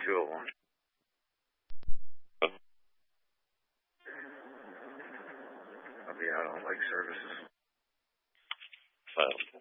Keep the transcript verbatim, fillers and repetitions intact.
two oh one. I'll be out on lake services. File.